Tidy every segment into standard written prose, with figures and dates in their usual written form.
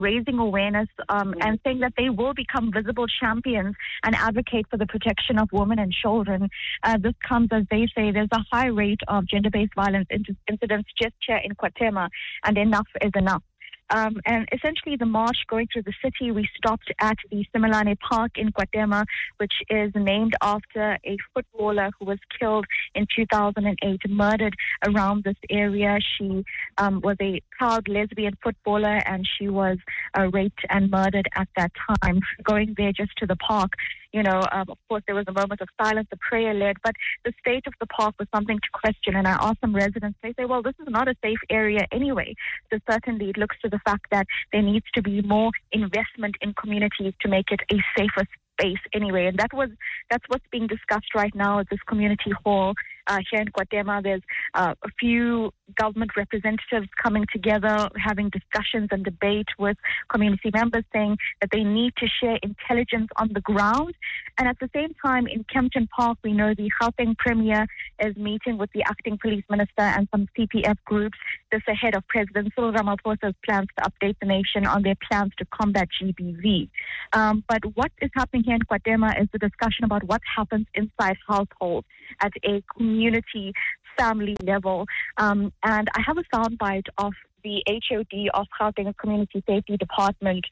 raising awareness and saying that they will become visible champions and advocate for the protection of women and children. This comes, as they say, there's a high rate of gender-based violence incidents just here in KwaThema, and enough is enough. And essentially the march going through the city, we stopped at the Simelane Park in KwaThema, which is named after a footballer who was killed in 2008, murdered around this area. She was a proud lesbian footballer, and she was raped and murdered at that time. Going there just to the park, of course, there was a moment of silence, a prayer led, but the state of the park was something to question. And I asked some residents, they say, well, this is not a safe area anyway. So certainly it looks to the fact that there needs to be more investment in communities to make it a safer space anyway. And that's what's being discussed right now at this community hall here in KwaThema. There's a few government representatives coming together, having discussions and debate with community members, saying that they need to share intelligence on the ground. And at the same time, in Kempton Park, we know the Gauteng Premier is meeting with the acting police minister and some CPF groups, this ahead of President Cyril Ramaphosa's plans to update the nation on their plans to combat GBV. But what is happening here in KwaThema is the discussion about what happens inside households at a community family level. And I have a soundbite of the HOD of Gauteng Community Safety Department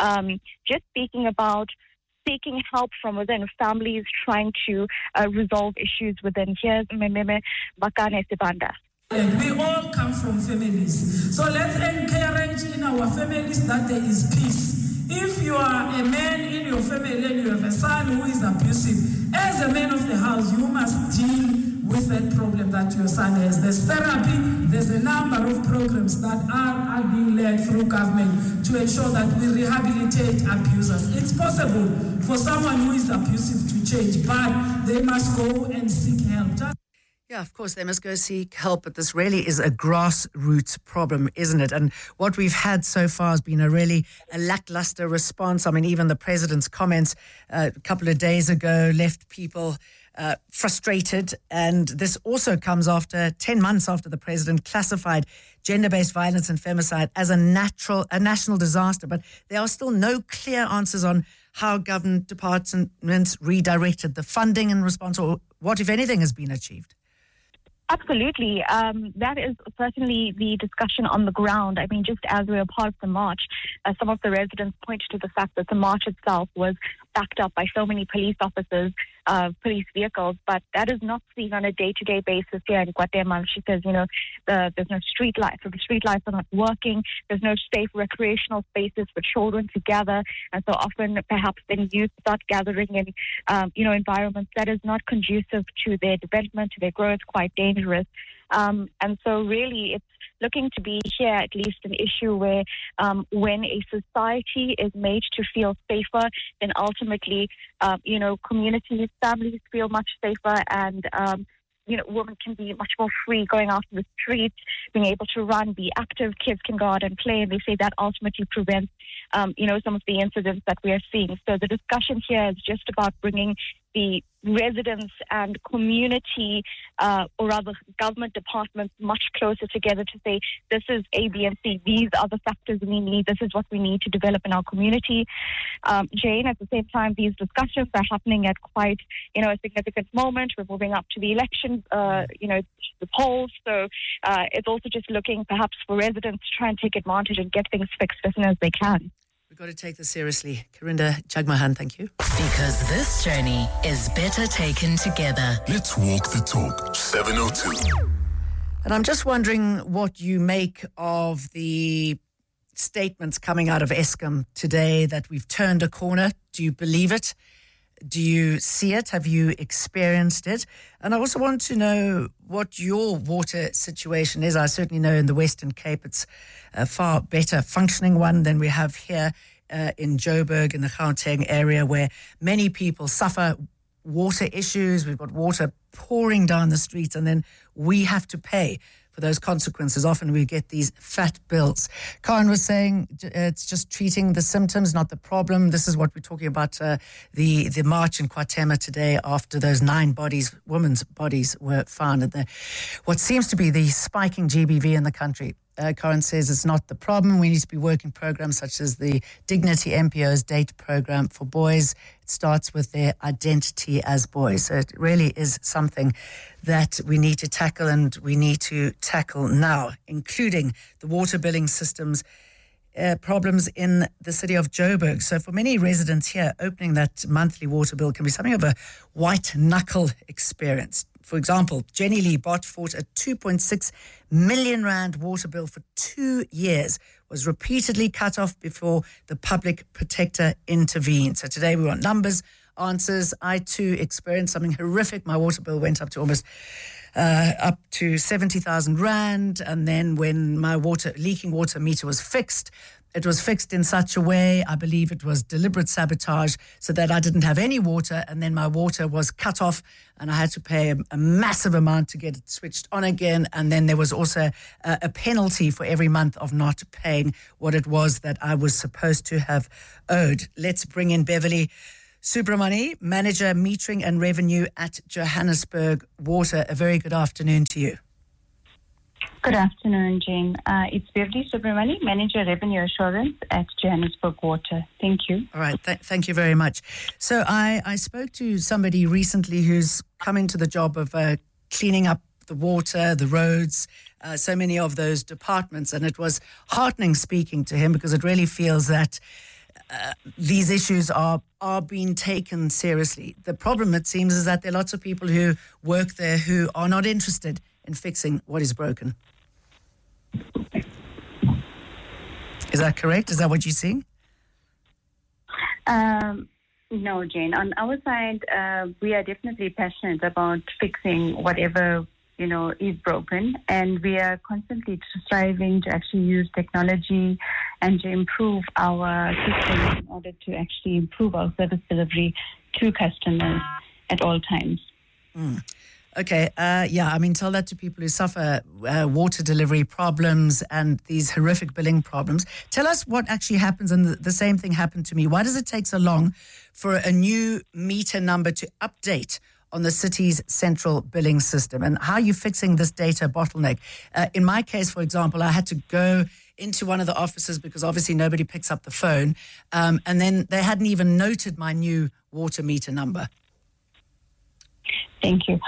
just speaking about seeking help from within, families trying to resolve issues within. Here's Mememe Bakane Sibanda. And we all come from families. So let's encourage in our families that there is peace. If you are a man in your family and you have a son who is abusive, as a man of the house, you must deal with that problem that your son has. There's therapy, there's a number of programs that are being led through government to ensure that we rehabilitate abusers. It's possible for someone who is abusive to change, but they must go and seek help. Yeah, of course, they must go seek help, but this really is a grassroots problem, isn't it? And what we've had so far has been a lackluster response. I mean, even the president's comments a couple of days ago left people frustrated, and this also comes after 10 months after the president classified gender-based violence and femicide as a national disaster. But there are still no clear answers on how government departments redirected the funding in response, or what, if anything, has been achieved. Absolutely. That is certainly the discussion on the ground. I mean, just as we were part of the march, some of the residents pointed to the fact that the march itself was backed up by so many police officers, police vehicles, but that is not seen on a day-to-day basis here in KwaThema. She says, there's no street lights, so the street lights are not working. There's no safe recreational spaces for children to gather, and so often perhaps then youth start gathering in, environments that is not conducive to their development, to their growth, quite dangerous. And so really it's looking to be here at least an issue where when a society is made to feel safer, then ultimately, communities, families feel much safer, and women can be much more free going out in the streets, being able to run, be active. Kids can go out and play, and they say that ultimately prevents, some of the incidents that we are seeing. So the discussion here is just about bringing the residents and community, or rather government departments, much closer together to say, this is A, B, and C. These are the factors we need. This is what we need to develop in our community. Jane, at the same time, these discussions are happening at quite, a significant moment. We're moving up to the election, the polls. So it's also just looking perhaps for residents to try and take advantage and get things fixed as soon as they can. We've got to take this seriously. Karinda Jagmohan, thank you. Because this journey is better taken together. Let's walk the talk. 702. And I'm just wondering what you make of the statements coming out of Eskom today that we've turned a corner. Do you believe it? Do you see it? Have you experienced it? And I also want to know what your water situation is. I certainly know in the Western Cape it's a far better functioning one than we have here in Joburg, in the Gauteng area, where many people suffer water issues. We've got water pouring down the streets, and then we have to pay for those consequences. Often we get these fat bills. Karen was saying it's just treating the symptoms, not the problem. This is what we're talking about, the march in KwaThema today after those 9 women's bodies were found. What seems to be the spiking GBV in the country Corin says it's not the problem. We need to be working programs such as the Dignity MPO's date program for boys. It starts with their identity as boys. So it really is something that we need to tackle, and we need to tackle now, including the water billing systems problems in the city of Joburg. So for many residents here, opening that monthly water bill can be something of a white knuckle experience. For example, Jenny Lee Bott fought a 2.6 million rand water bill for 2 years, was repeatedly cut off before the public protector intervened. So today we want numbers, answers. I too experienced something horrific. My water bill went up to almost up to 70,000 rand. And then when my leaking water meter was fixed, it was fixed in such a way, I believe it was deliberate sabotage, so that I didn't have any water, and then my water was cut off and I had to pay a massive amount to get it switched on again. And then there was also a penalty for every month of not paying what it was that I was supposed to have owed. Let's bring in Beverly Subramani, Manager Metering and Revenue at Johannesburg Water. A very good afternoon to you. Good afternoon, Jane. It's Beverly Subramani, Manager Revenue Assurance at Johannesburg Water. Thank you. All right. Thank you very much. So I spoke to somebody recently who's come into the job of cleaning up the water, the roads, so many of those departments. And it was heartening speaking to him, because it really feels that these issues are being taken seriously. The problem, it seems, is that there are lots of people who work there who are not interested in fixing what is broken. Is that correct? Is that what you're seeing? No, Jane. On our side, we are definitely passionate about fixing whatever is broken, and we are constantly striving to actually use technology and to improve our systems in order to actually improve our service delivery to customers at all times. Okay, tell that to people who suffer water delivery problems and these horrific billing problems. Tell us what actually happens, and the same thing happened to me. Why does it take so long for a new meter number to update on the city's central billing system, and how are you fixing this data bottleneck? In my case, for example, I had to go into one of the offices because obviously nobody picks up the phone, and then they hadn't even noted my new water meter number. Thank you.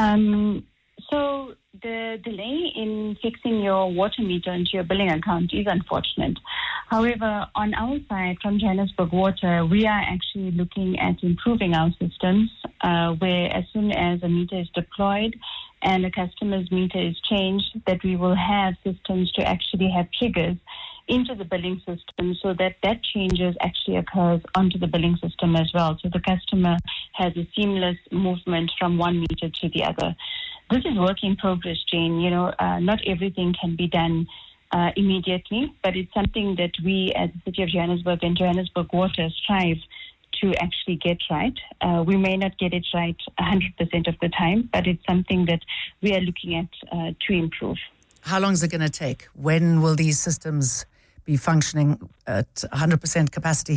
So the delay in fixing your water meter into your billing account is unfortunate. However, on our side from Johannesburg Water, we are actually looking at improving our systems where as soon as a meter is deployed and a customer's meter is changed, that we will have systems to actually have triggers into the billing system so that changes actually occurs onto the billing system as well. So the customer has a seamless movement from one meter to the other. This is work in progress, Jane. Not everything can be done immediately, but it's something that we as the City of Johannesburg and Johannesburg Water strive to actually get right. We may not get it right 100% of the time, but it's something that we are looking at to improve. How long is it going to take? When will these systems be functioning at 100% capacity?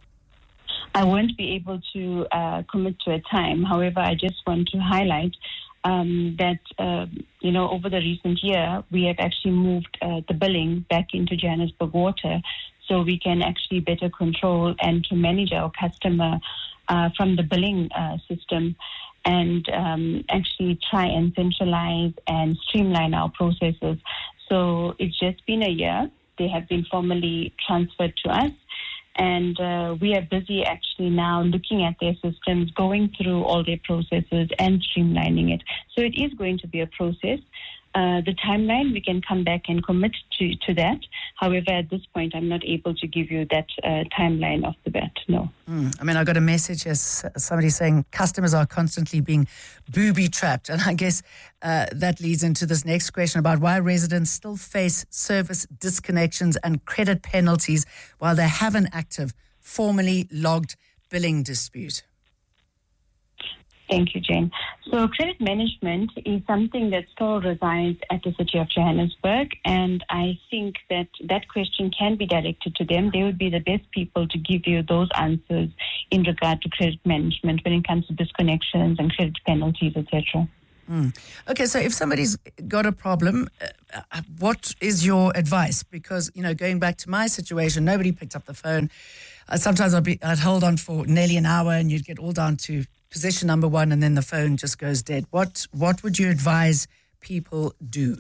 I won't be able to commit to a time. However, I just want to highlight that, over the recent year, we have actually moved the billing back into Johannesburg Water so we can actually better control and to manage our customer from the billing system and actually try and centralize and streamline our processes. So it's just been a year. They have been formally transferred to us. And we are busy actually now looking at their systems, going through all their processes and streamlining it. So it is going to be a process. The timeline, we can come back and commit to that. However, at this point, I'm not able to give you that timeline off the bat, no. I got a message as somebody saying customers are constantly being booby-trapped. And I guess that leads into this next question about why residents still face service disconnections and credit penalties while they have an active, formally logged billing dispute. Thank you, Jane. So credit management is something that still resides at the City of Johannesburg, and I think that question can be directed to them. They would be the best people to give you those answers in regard to credit management when it comes to disconnections and credit penalties, etc. Okay, so if somebody's got a problem, what is your advice? Because, going back to my situation, nobody picked up the phone. Sometimes I'd hold on for nearly an hour and you'd get all down to position number 1 and then the phone just goes dead. What would you advise people do?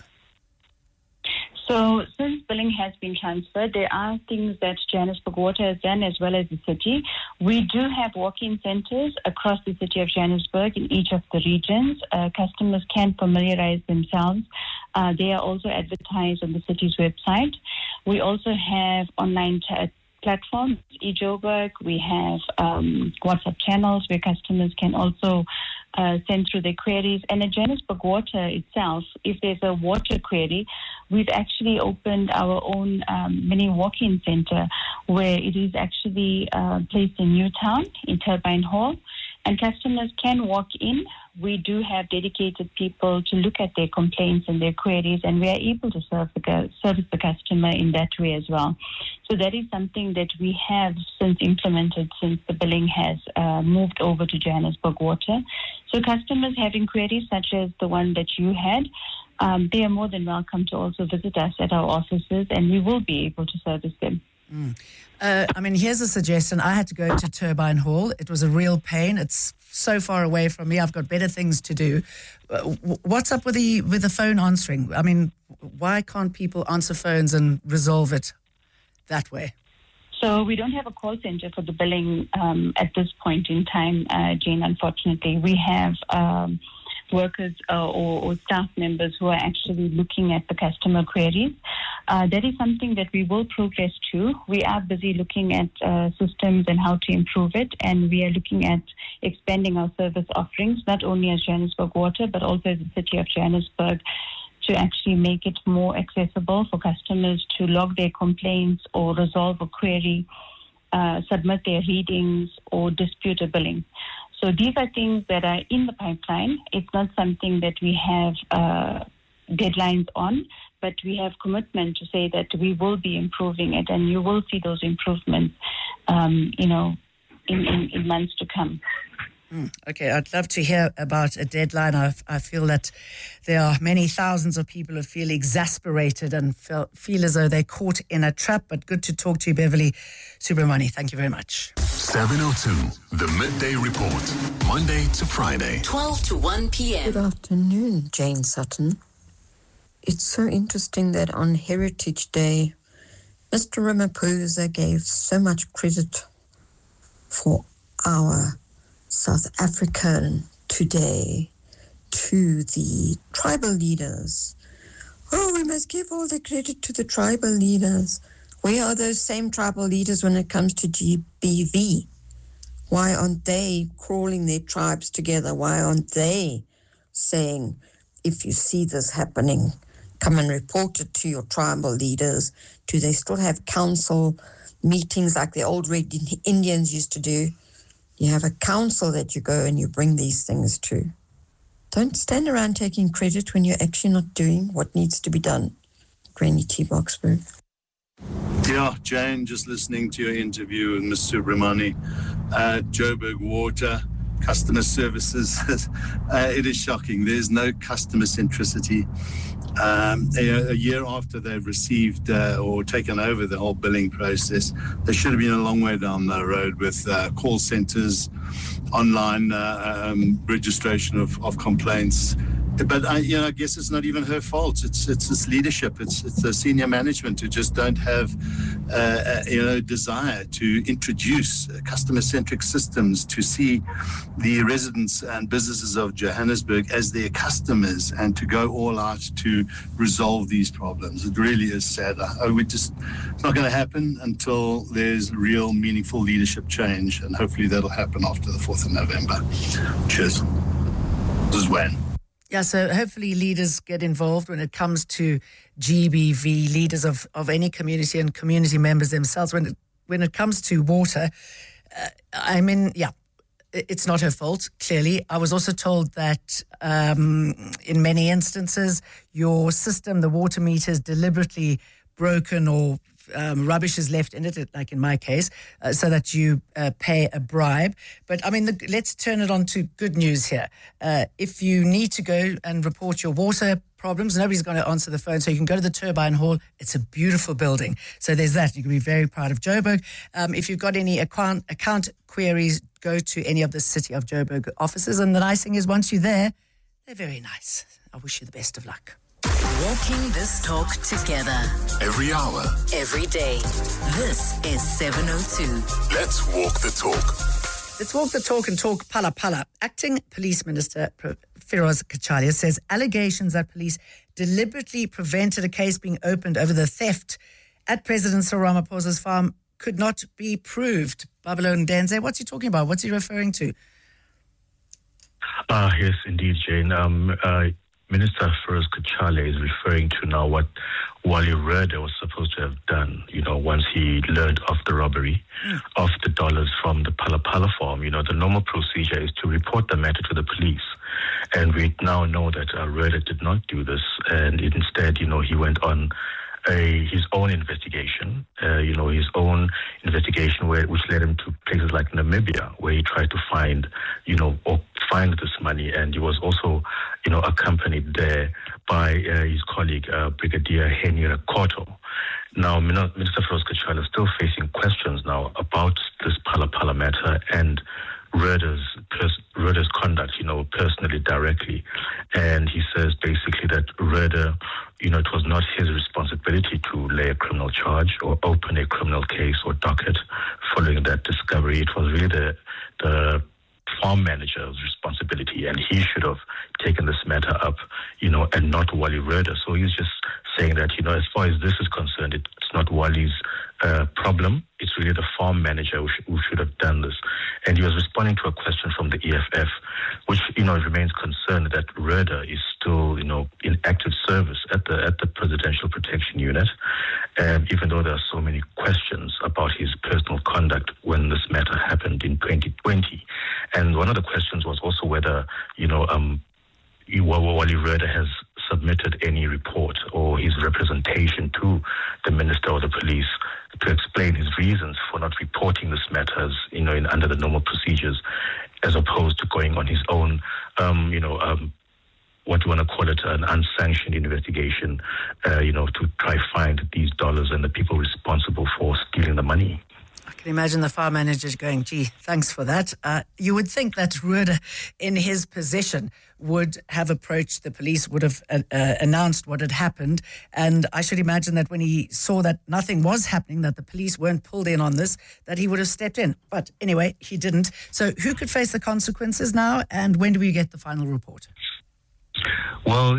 So since billing has been transferred, there are things that Johannesburg Water has done as well as the city. We do have walk-in centres across the city of Johannesburg in each of the regions. Customers can familiarize themselves. They are also advertised on the city's website. We also have online platforms, eJoburg. We have WhatsApp channels where customers can also send through their queries. And at Johannesburg Water itself, if there's a water query, we've actually opened our own mini walk-in center where it is actually placed in Newtown in Turbine Hall. And customers can walk in. We do have dedicated people to look at their complaints and their queries, and we are able to service the customer in that way as well. So that is something that we have implemented since the billing has moved over to Johannesburg Water. So customers having queries such as the one that you had, they are more than welcome to also visit us at our offices, and we will be able to service them. Here's a suggestion. I had to go to Turbine Hall. It was a real pain. It's so far away from me. I've got better things to do. What's up with the phone answering? I mean, why can't people answer phones and resolve it that way? So we don't have a call center for the billing at this point in time, Jane, unfortunately. We have workers or staff members who are actually looking at the customer queries. That is something that we will progress to. We are busy looking at systems and how to improve it, and we are looking at expanding our service offerings, not only as Johannesburg Water, but also as the City of Johannesburg, to actually make it more accessible for customers to log their complaints or resolve a query, submit their readings, or dispute a billing. So these are things that are in the pipeline. It's not something that we have deadlines on, but we have commitment to say that we will be improving it, and you will see those improvements, in months to come. Okay, I'd love to hear about a deadline. I feel that there are many thousands of people who feel exasperated and feel as though they're caught in a trap, but good to talk to you, Beverly Subramani. Thank you very much. 7:02, the Midday Report, Monday to Friday. 12 to 1 p.m. Good afternoon, Jane Sutton. It's so interesting that on Heritage Day, Mr. Ramaphosa gave so much credit for our South African today to the tribal leaders. Oh, we must give all the credit to the tribal leaders. Where are those same tribal leaders when it comes to GBV? Why aren't they crawling their tribes together? Why aren't they saying, if you see this happening, come and report it to your tribal leaders? Do they still have council meetings like the old Red Indians used to do? You have a council that you go and you bring these things to. Don't stand around taking credit when you're actually not doing what needs to be done. Granny T. Boxburg. Yeah, Jane, just listening to your interview with Ms. Subramani, Joburg Water, customer services, it is shocking. There's no customer centricity. A year after they've received or taken over the whole billing process, they should have been a long way down the road with call centres, online registration of complaints. But I guess it's not even her fault. It's this leadership. It's the senior management who just don't have desire to introduce customer-centric systems to see the residents and businesses of Johannesburg as their customers and to go all out to resolve these problems. It really is sad. It's not going to happen until there's real, meaningful leadership change, and hopefully that'll happen after the 4th of November. Cheers. This is Wayne. Yeah, so hopefully leaders get involved when it comes to GBV, leaders of any community and community members themselves. When it comes to water, it's not her fault, clearly. I was also told that in many instances, your system, the water meter, is deliberately broken or rubbish is left in it, like in my case, so that you pay a bribe. But, I mean, let's turn it on to good news here. If you need to go and report your water problems, nobody's going to answer the phone, so you can go to the Turbine Hall. It's a beautiful building. So there's that. You can be very proud of Joburg. If you've got any account queries, go to any of the City of Joburg offices. And the nice thing is, once you're there, they're very nice. I wish you the best of luck. Walking this talk together. Every hour. Every day. This is 702. Let's walk the talk. Let's walk the talk and talk Phala Phala. Acting Police Minister Firoz Kachalia says allegations that police deliberately prevented a case being opened over the theft at President Cyril Ramaphosa's farm could not be proved. Babylon Denze, what's he talking about? What's he referring to? Yes, indeed, Jane. Minister Firoz Kachalia is referring to now what Wally Rhoda was supposed to have done, once he learned of the robbery of the dollars from the Phala Phala farm. The normal procedure is to report the matter to the police. And we now know that Rhoda did not do this. And instead, he went on his own investigation, which led him to places like Namibia, where he tried to find this money. And he was also, accompanied there by his colleague, Brigadier Henry Rakoto. Now, Minister Firoz Kachalia is still facing questions now about this Phala Phala matter and Rhoda's conduct, personally, directly. And he says basically that Rhoda, it was not his responsibility to lay a criminal charge or open a criminal case or docket following that discovery. It was really the farm manager's responsibility, and he should have taken this matter up, and not Wally Rhoda. So he's just saying that, as far as this is concerned, it's not Wally's problem. It's really the farm manager who should have done this. And he was responding to a question from the EFF, which, remains concerned that Rhoda is still, in active service at the Presidential Protection Unit, even though there are so many questions about his personal conduct when this matter happened in 2020. And one of the questions was also whether, Wally Rhoda has submitted any report or his representation to the minister or the police to explain his reasons for not reporting this matter as, under the normal procedures, as opposed to going on his own, what you want to call it, an unsanctioned investigation, to try find these dollars and the people responsible for stealing the money. I can imagine the farm manager going, gee, thanks for that. You would think that Rhoda, in his position, would have approached the police, would have announced what had happened. And I should imagine that when he saw that nothing was happening, that the police weren't pulled in on this, that he would have stepped in. But anyway, he didn't. So who could face the consequences now? And when do we get the final report? Well,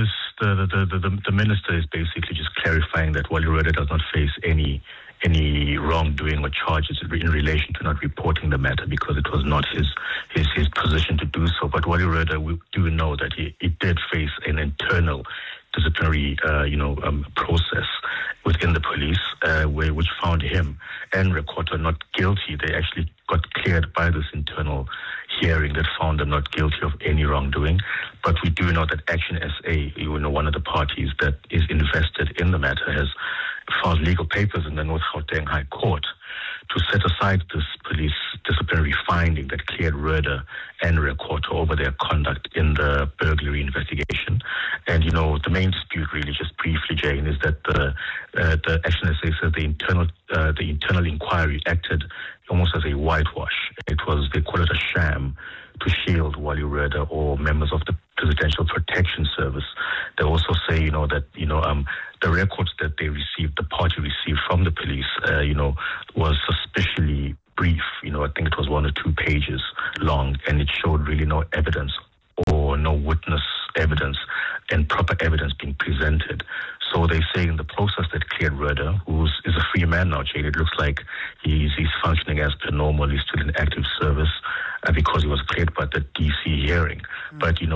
the minister is basically just clarifying that Wally Rhoda does not face any wrongdoing or charges in relation to not reporting the matter, because it was not his position to do so. But Wally Rhoda, we do know that he did face an internal disciplinary process within the police, which found him and Rakoto not guilty. They actually got cleared by this internal hearing that found them not guilty of any wrongdoing. But we do know that Action SA, one of the parties that is invested in the matter, has filed legal papers in the North Gauteng High Court to set aside this police disciplinary finding that cleared Rhoda and Rakoto over their conduct in the burglary investigation. And, the main dispute, really, just briefly, Jane, is that the Action SA says the internal inquiry acted almost as a whitewash. They call it a sham to shield Wally Rhoda or members of the Presidential Protection Service. They also say, that the records that they received, the party received from the police, was suspiciously brief. I think it was 1 or 2 pages long, and it showed really no evidence or no witness evidence and proper evidence being presented. So they say in the process that cleared Rhoda, who is a free man now, Jane, it looks like he's functioning as per normal. He's still in active service because he was cleared by the DC hearing. But,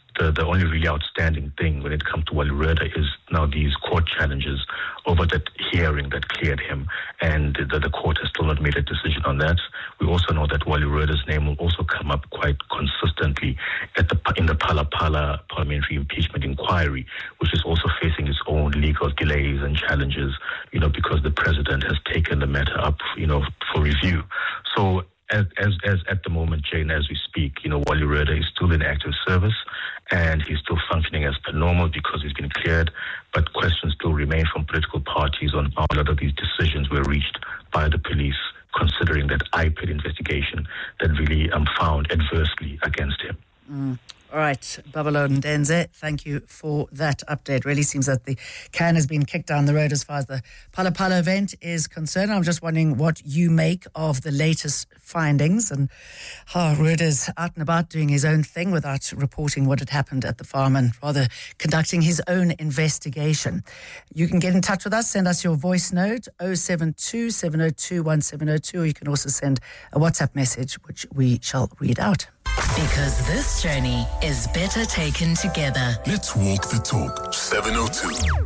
the only really outstanding thing when it comes to Wally Rhoda is now these court challenges over that hearing that cleared him, and the court has still not made a decision on that. We also know that Wally Rhoda's name will also come up quite consistently in the Phala Phala parliamentary impeachment inquiry, which is also facing its own legal delays and challenges, because the president has taken the matter up, for review. So as at the moment, Jane, as we speak, Wally Rhoda is still in active service and he's still functioning as per normal because he's been cleared, but questions still remain from political parties on how a lot of these decisions were reached by the police, considering that IPID investigation that really found adversely against him. All right, Babalo Ndenze, thank you for that update. Really seems that the can has been kicked down the road as far as the Phala Phala event is concerned. I'm just wondering what you make of the latest findings and how Rhoda's out and about doing his own thing without reporting what had happened at the farm and rather conducting his own investigation. You can get in touch with us, send us your voice note, 072 702 1702, or you can also send a WhatsApp message, which we shall read out. Because this journey is better taken together. Let's walk the talk. 702.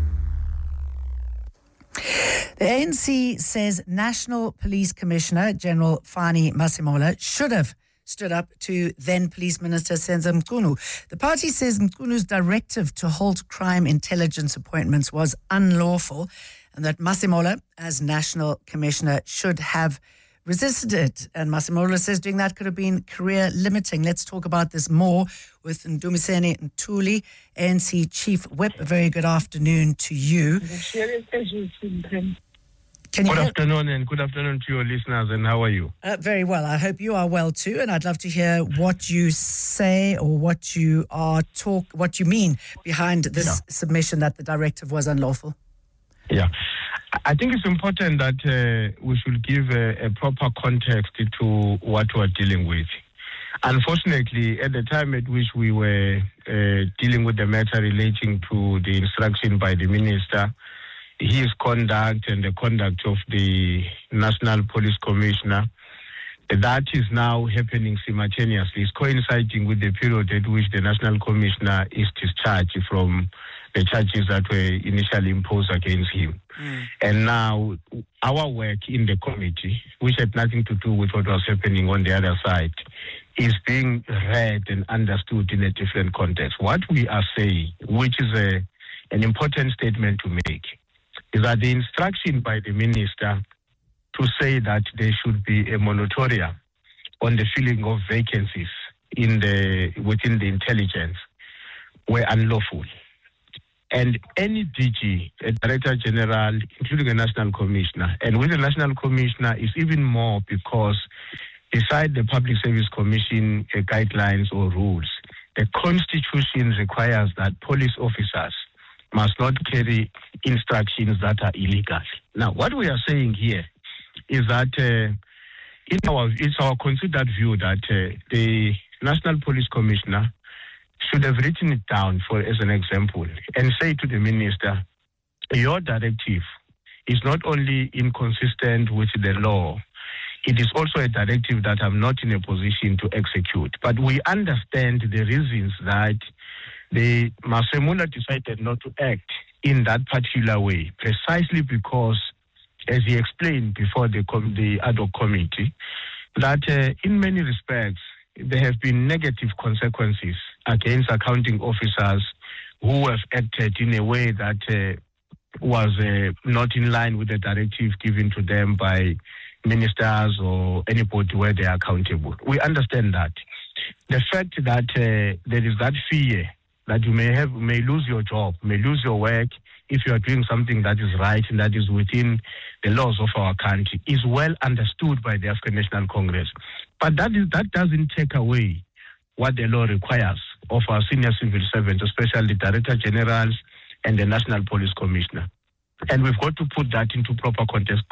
The ANC says National Police Commissioner General Fani Masemola should have stood up to then Police Minister Senzo Mchunu. The party says Mchunu's directive to halt crime intelligence appointments was unlawful and that Masemola, as National Commissioner, should have resisted it. And Masemola says doing that could have been career limiting. Let's talk about this more with Ndumiseni Ntuli, ANC Chief Whip. A very good afternoon to you. Good afternoon, and good afternoon to your listeners, and how are you? Very well. I hope you are well too, and I'd love to hear what you say or what you mean behind this submission that the directive was unlawful. Yeah. I think it's important that we should give a proper context to what we're dealing with. Unfortunately, at the time at which we were dealing with the matter relating to the instruction by the minister, his conduct and the conduct of the National Police Commissioner, that is now happening simultaneously. It's coinciding with the period at which the National Commissioner is discharged from the charges that were initially imposed against him. And now our work in the committee, which had nothing to do with what was happening on the other side, is being read and understood in a different context. What we are saying, which is an important statement to make, is that the instruction by the minister to say that there should be a moratoria on the filling of vacancies within the intelligence were unlawful. And any DG, a Director General, including a National Commissioner, and with the National Commissioner is even more because beside the Public Service Commission guidelines or rules, the Constitution requires that police officers must not carry instructions that are illegal. Now, what we are saying here is that it's our considered view that the National Police Commissioner should have written it down as an example and say to the minister, your directive is not only inconsistent with the law, it is also a directive that I'm not in a position to execute. But we understand the reasons that the Masemola decided not to act in that particular way, precisely because, as he explained before the ad hoc committee, that in many respects, there have been negative consequences against accounting officers who have acted in a way that was not in line with the directive given to them by ministers or anybody where they are accountable. We understand that. The fact that there is that fear that you may lose your job, may lose your work if you are doing something that is right and that is within the laws of our country is well understood by the African National Congress. But that doesn't take away what the law requires of our senior civil servants, especially Director Generals and the National Police Commissioner. And we've got to put that into proper context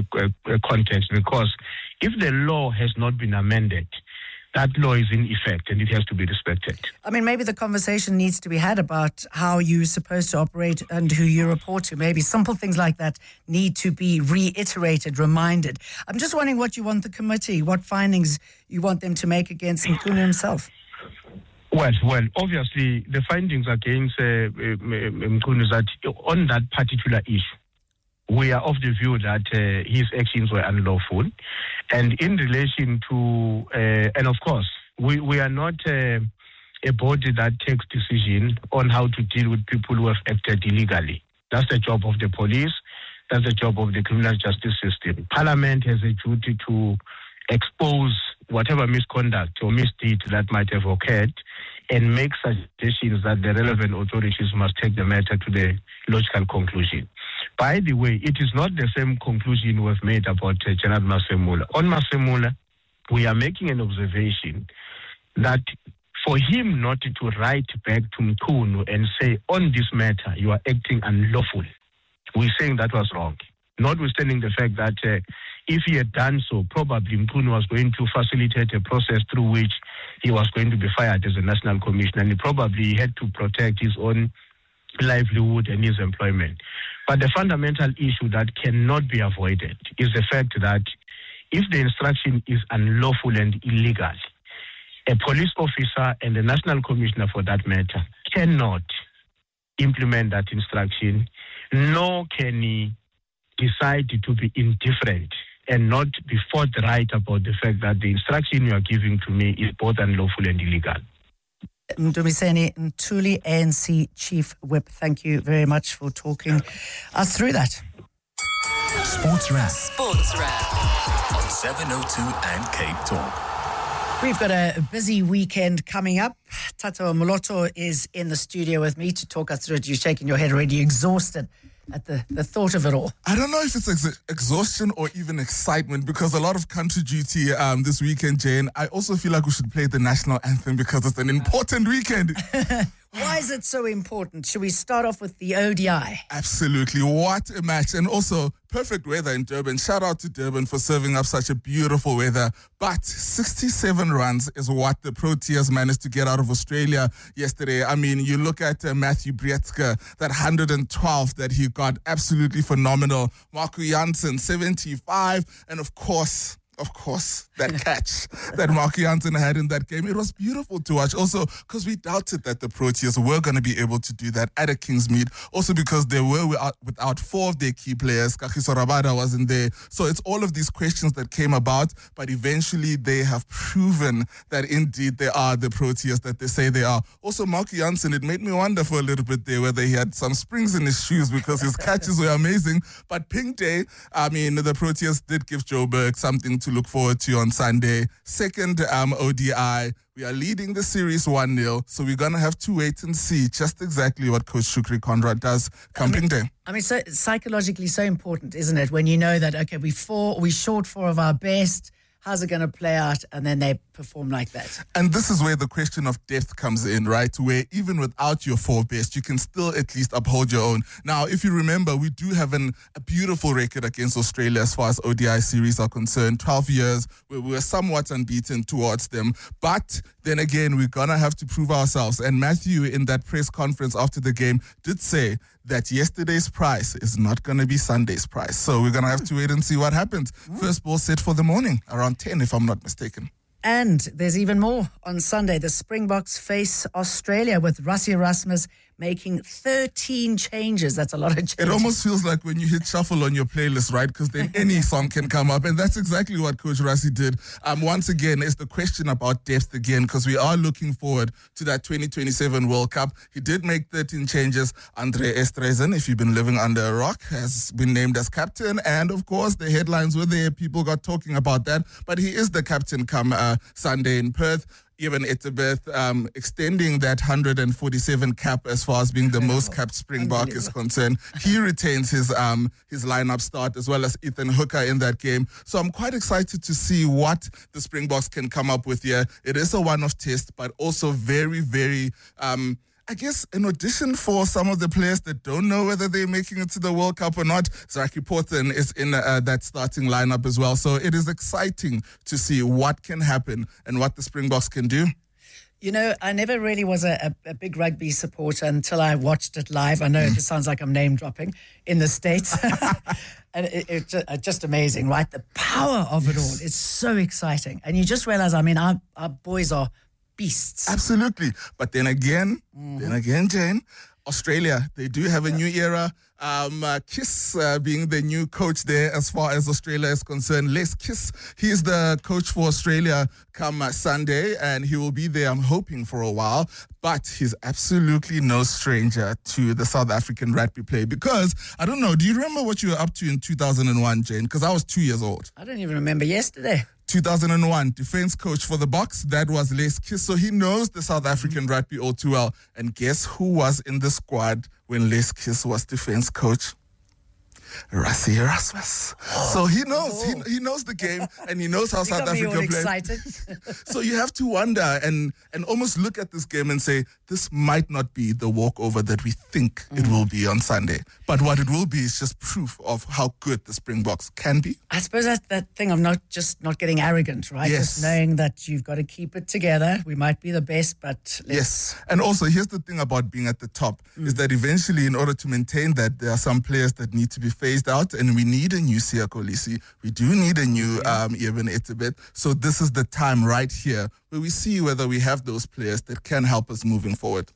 because if the law has not been amended, that law is in effect and it has to be respected. I mean, maybe the conversation needs to be had about how you're supposed to operate and who you report to. Maybe simple things like that need to be reiterated, reminded. I'm just wondering what you want the committee, what findings you want them to make against Mchunu himself. Well, obviously, the findings against Mkhunu is that on that particular issue, we are of the view that his actions were unlawful. And in relation to, and of course, we are not a body that takes decision on how to deal with people who have acted illegally. That's the job of the police. That's the job of the criminal justice system. Parliament has a duty to expose whatever misconduct or misdeed that might have occurred and make suggestions that the relevant authorities must take the matter to the logical conclusion. By the way, it is not the same conclusion we've made about General Masemula. On Masemula, we are making an observation that for him not to write back to Mkhunu and say, on this matter, you are acting unlawfully, we're saying that was wrong. Notwithstanding the fact that if he had done so, probably Mkhunu was going to facilitate a process through which he was going to be fired as a national commissioner, and he probably had to protect his own livelihood and his employment. But the fundamental issue that cannot be avoided is the fact that if the instruction is unlawful and illegal, a police officer and the national commissioner for that matter cannot implement that instruction, nor can he decide to be indifferent and not be forthright about the fact that the instruction you are giving to me is both unlawful and illegal. Mdumiseni Ntuli, ANC Chief Whip, thank you very much for talking us through that. Sports Wrap on 702 and Cape Talk. We've got a busy weekend coming up. Tato Moloto is in the studio with me to talk us through it. You're shaking your head already, exhausted at the thought of it all. I don't know if it's exhaustion or even excitement, because a lot of country duty this weekend, Jane. I also feel like we should play the national anthem because it's an important weekend. Why is it so important? Should we start off with the ODI? Absolutely. What a match. And also, perfect weather in Durban. Shout out to Durban for serving up such a beautiful weather. But 67 runs is what the Proteas managed to get out of Australia yesterday. I mean, you look at Matthew Brietzke, that 112 that he got, absolutely phenomenal. Marco Jansen, 75. And of course, that catch that Marco Jansen had in that game. It was beautiful to watch. Also, because we doubted that the Proteas were going to be able to do that at a Kingsmead. Also, because they were without four of their key players. Kagiso Rabada wasn't there. So it's all of these questions that came about. But eventually, they have proven that indeed they are the Proteas that they say they are. Also, Marco Jansen, it made me wonder for a little bit there whether he had some springs in his shoes, because his catches were amazing. But Pink Day, I mean, the Proteas did give Joburg something to look forward to on Sunday. Second ODI. We are leading the series 1-0, so we're going to have to wait and see just exactly what Coach Shukri Conrad does come Pink Day. I mean, so psychologically so important, isn't it? When you know that, okay, we short four of our best, how's it going to play out? And then they perform like that. And this is where the question of depth comes in, right? Where even without your four best, you can still at least uphold your own. Now, if you remember, we do have a beautiful record against Australia as far as ODI series are concerned. 12 years where we were somewhat unbeaten towards them. But then again, we're going to have to prove ourselves. And Matthew, in that press conference after the game, did say that yesterday's prize is not going to be Sunday's prize. So we're going to have to wait and see what happens. First ball set for the morning, around 10, if I'm not mistaken. And there's even more on Sunday. The Springboks face Australia with Rassie Erasmus making 13 changes. That's a lot of changes. It almost feels like when you hit shuffle on your playlist, right? Because then any song can come up. And that's exactly what Coach Rassie did. Once again, it's the question about depth again, because we are looking forward to that 2027 World Cup. He did make 13 changes. Andre Esterhuizen, if you've been living under a rock, has been named as captain. And of course, the headlines were there. People got talking about that. But he is the captain come Sunday in Perth. Even Etzebeth extending that 147 cap as far as being the most capped Springbok is concerned. He retains his lineup start, as well as Ethan Hooker in that game. So I'm quite excited to see what the Springboks can come up with here. It is a one-off test, but also very, very I guess an audition for some of the players that don't know whether they're making it to the World Cup or not. Zaki Porten is in that starting lineup as well. So it is exciting to see what can happen and what the Springboks can do. You know, I never really was a big rugby supporter until I watched it live. I know it sounds like I'm name dropping in the States. And it's just amazing, right? The power of it all. It's so exciting. And you just realize, I mean, our boys are beasts. Absolutely. But then again, Jane, Australia, they do have a new era. Kiss being the new coach there as far as Australia is concerned. Les Kiss, he is the coach for Australia come Sunday, and he will be there, I'm hoping, for a while. But he's absolutely no stranger to the South African rugby play because, I don't know, do you remember what you were up to in 2001, Jane? Because I was 2 years old. I don't even remember yesterday. 2001, defense coach for the Boks, that was Les Kiss. So he knows the South African rugby all too well. And guess who was in the squad when Les Kiss was defense coach? Rassie Erasmus. So he knows, he knows the game, and he knows how South Africa plays. So you have to wonder and almost look at this game and say, this might not be the walkover that we think it will be on Sunday. But what it will be is just proof of how good the Springboks can be. I suppose that's that thing of not getting arrogant, right? Yes. Just knowing that you've got to keep it together. We might be the best, but yes. And also, here's the thing about being at the top, is that eventually, in order to maintain that, there are some players that need to be phased out, and we need a new Siya Kolisi. We do need a new Eben Etzebeth. So this is the time right here where we see whether we have those players that can help us moving forward.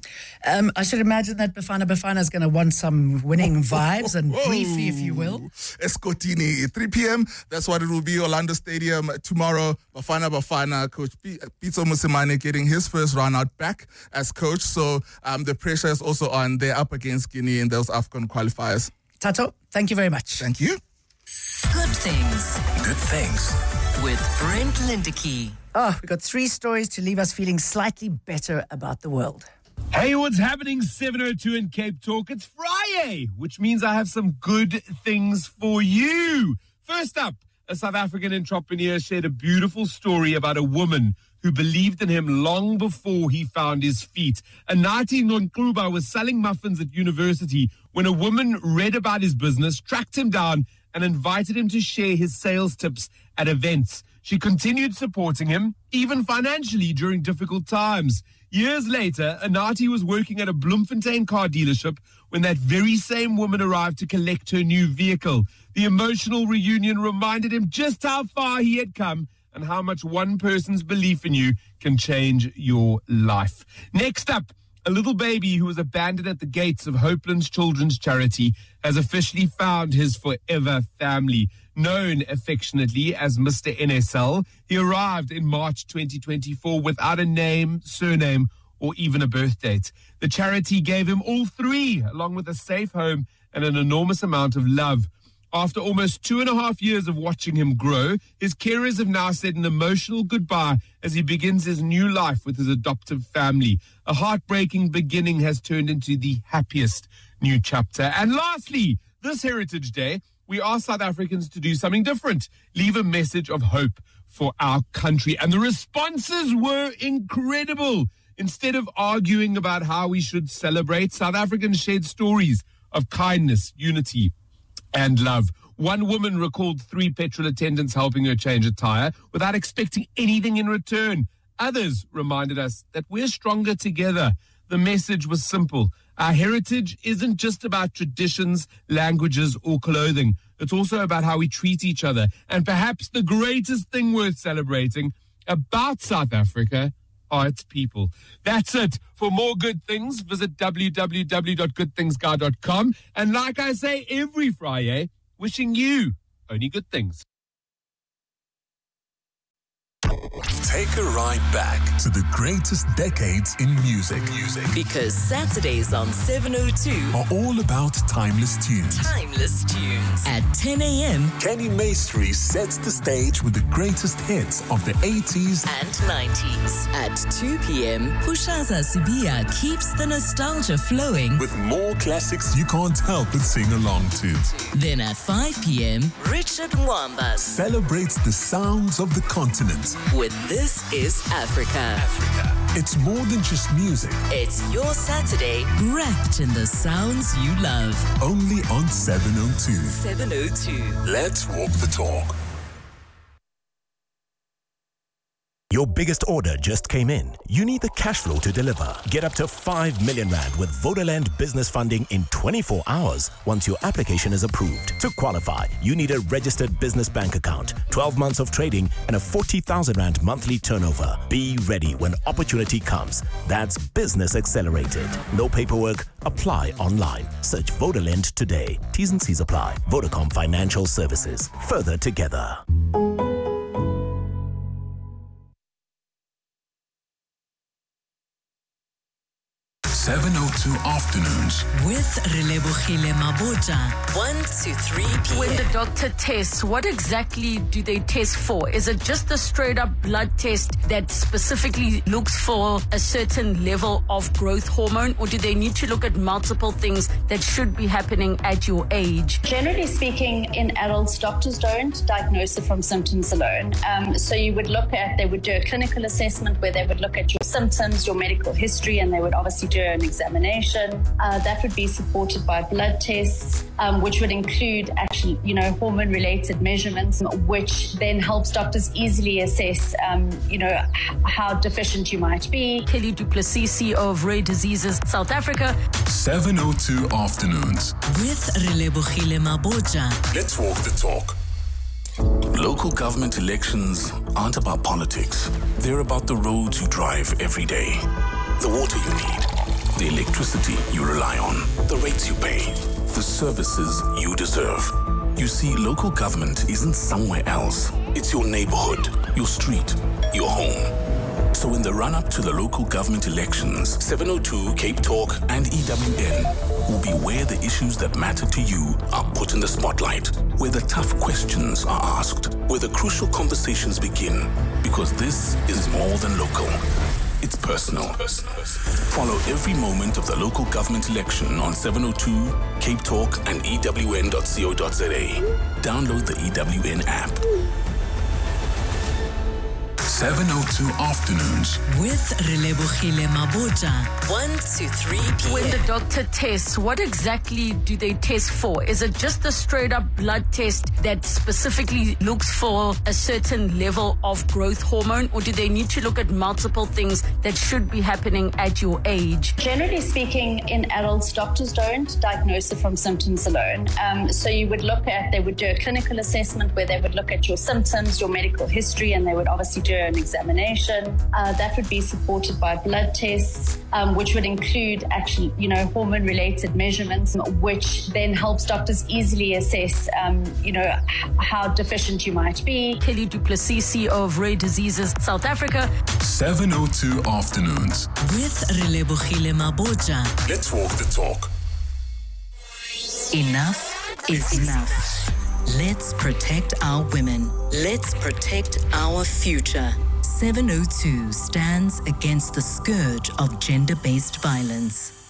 I should imagine that Bafana is going to want some winning vibes and briefly, if you will. Escotini, 3 p.m. That's what it will be. Orlando Stadium tomorrow. Bafana, Coach Pitso Mosimane getting his first run out back as coach. So the pressure is also on. They're up against Guinea in those AFCON qualifiers. Tato, thank you very much. Thank you. Good things. Good things. With Brent Lindecky. We've got 3 stories to leave us feeling slightly better about the world. Hey, what's happening? 7:02 in Cape Talk. It's Friday, which means I have some good things for you. First up, a South African entrepreneur shared a beautiful story about a woman who believed in him long before he found his feet. Anathi Nonkuba was selling muffins at university when a woman read about his business, tracked him down, and invited him to share his sales tips at events. She continued supporting him, even financially, during difficult times. Years later, Anathi was working at a Bloemfontein car dealership when that very same woman arrived to collect her new vehicle. The emotional reunion reminded him just how far he had come and how much one person's belief in you can change your life. Next up, a little baby who was abandoned at the gates of Hopelands Children's Charity has officially found his forever family. Known affectionately as Mr. NSL, he arrived in March 2024 without a name, surname, or even a birth date. The charity gave him all 3, along with a safe home and an enormous amount of love. After almost 2.5 years of watching him grow, his carers have now said an emotional goodbye as he begins his new life with his adoptive family. A heartbreaking beginning has turned into the happiest new chapter. And lastly, this Heritage Day, we ask South Africans to do something different. Leave a message of hope for our country. And the responses were incredible. Instead of arguing about how we should celebrate, South Africans shared stories of kindness, unity, and love. One woman recalled 3 petrol attendants helping her change a tire without expecting anything in return. Others reminded us that we're stronger together. The message was simple. Our heritage isn't just about traditions, languages, or clothing. It's also about how we treat each other. And perhaps the greatest thing worth celebrating about South Africa are its people. That's it. For more good things, visit www.goodthingsguy.com. And like I say every Friday, wishing you only good things. Take a ride back to the greatest decades in music. Because Saturdays on 702 are all about timeless tunes. At 10 a.m. Kenny Maestri sets the stage with the greatest hits of the 80s and 90s. At 2 p.m., Pushaza Sibia keeps the nostalgia flowing with more classics you can't help but sing along to. Then at 5 p.m., Richard Mwamba celebrates the sounds of the continent with This is Africa. It's more than just music. It's your Saturday wrapped in the sounds you love. Only on 702. 702. Let's walk the talk. Your biggest order just came in. You need the cash flow to deliver. Get up to 5 million rand with Vodaland Business Funding in 24 hours once your application is approved. To qualify, you need a registered business bank account, 12 months of trading, and a 40,000 rand monthly turnover. Be ready when opportunity comes. That's Business Accelerated. No paperwork. Apply online. Search Vodaland today. T's and C's apply. Vodacom Financial Services. Further together. 702 Afternoons with Relebohile Mabotja. 1 to 3 p.m. When the doctor tests, what exactly do they test for? Is it just a straight up blood test that specifically looks for a certain level of growth hormone, or do they need to look at multiple things that should be happening at your age? Generally speaking, in adults, doctors don't diagnose it from symptoms alone. So you would they would do a clinical assessment where they would look at your symptoms, your medical history, and they would obviously do an examination. That would be supported by blood tests, which would include actually, hormone-related measurements, which then helps doctors easily assess, how deficient you might be. Kelly du Plessis, CEO of Rare Diseases South Africa. 702 Afternoons with Relebohile Mabotja. Let's walk the talk. Local government elections aren't about politics. They're about the roads you drive every day, the water you need, the electricity you rely on, the rates you pay, the services you deserve. You see, local government isn't somewhere else. It's your neighborhood, your street, your home. So in the run-up to the local government elections, 702, Cape Talk, and EWN will be where the issues that matter to you are put in the spotlight, where the tough questions are asked, where the crucial conversations begin, because this is more than local. It's personal. Follow every moment of the local government election on 702, Cape Talk, and EWN.co.za. Download the EWN app. 702 Afternoons with Relebohile Mabotja. 1 to 3 p.m. When the doctor tests, what exactly do they test for? Is it just a straight up blood test that specifically looks for a certain level of growth hormone, or do they need to look at multiple things that should be happening at your age? Generally speaking, in adults, doctors don't diagnose it from symptoms alone. So you would they would do a clinical assessment where they would look at your symptoms, your medical history, and they would obviously do an examination. That would be supported by blood tests, which would include actually, hormone-related measurements, which then helps doctors easily assess, how deficient you might be. Kelly du Plessis, CEO of Rare Diseases South Africa. 702 Afternoons with Relebohile Mabotja. Let's walk the talk. Enough is enough. Let's protect our women. Let's protect our future. 702 stands against the scourge of gender-based violence.